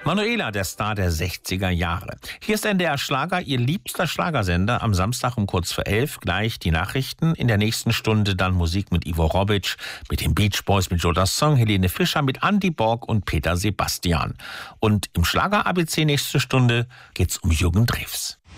Manuela, der Star der 60er Jahre. Hier ist NDR Schlager, Ihr liebster Schlagersender. Am Samstag um kurz vor 11 gleich die Nachrichten. In der nächsten Stunde dann Musik mit Ivo Robic, mit den Beach Boys, mit Joe Song, Helene Fischer, mit Andy Borg und Peter Sebastian. Und im Schlager ABC nächste Stunde geht's um Jürgen Drews.